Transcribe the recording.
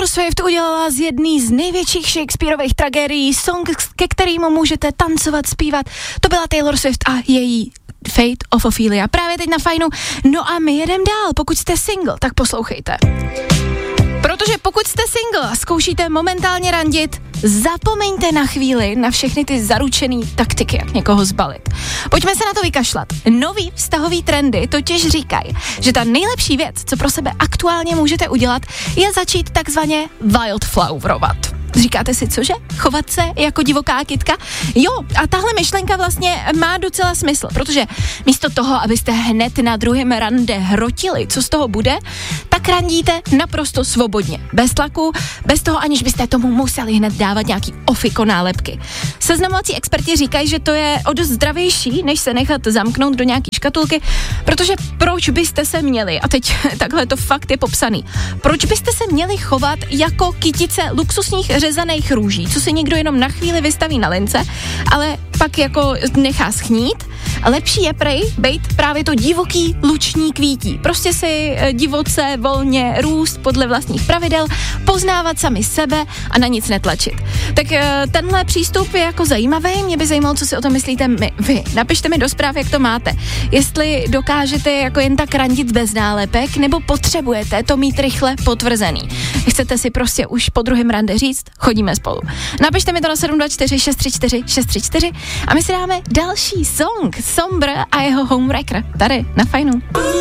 Swift udělala z jedné z největších Shakespeareových tragédií song, ke kterému můžete tancovat, zpívat. To byla Taylor Swift a její Fate of Ophelia. Právě teď na Fajnu. No a my jedem dál. Pokud jste single, tak poslouchejte. Protože pokud jste single a zkoušíte momentálně randit, zapomeňte na chvíli na všechny ty zaručený taktiky, jak někoho zbalit. Pojďme se na to vykašlat. Nový vztahový trendy totiž říkají, že ta nejlepší věc, co pro sebe aktuálně můžete udělat, je začít takzvaně wildflowerovat. Říkáte si, cože? Chovat se jako divoká kytka? Jo, a tahle myšlenka vlastně má docela smysl, protože místo toho, abyste hned na druhém rande hrotili, co z toho bude, tak randíte naprosto svobodně, bez tlaku, bez toho, aniž byste tomu museli hned dávat nějaký ofiko nálepky. Seznamovací experti říkají, že to je o dost zdravější, než se nechat zamknout do nějaký škatulky, protože proč byste se měli, a teď takhle to fakt je popsaný, proč byste se měli chovat jako kytice luxusních řezaných růží, co si někdo jenom na chvíli vystaví na lince, ale pak jako nechá schnít. Lepší je prej bejt právě to divoký luční kvítí. Prostě si divoce, volně růst podle vlastních pravidel, poznávat sami sebe a na nic netlačit. Tak tenhle přístup je jako zajímavý, mě by zajímalo, co si o tom myslíte vy. Napište mi do zpráv, jak to máte. Jestli dokážete jako jen tak randit bez nálepek, nebo potřebujete to mít rychle potvrzený. Chcete si prostě už po druhém rande říct, chodíme spolu. Napište mi to na 724 634 634 a my si dáme další song, Sombr a jeho Homewrecker, tady na Fajnu.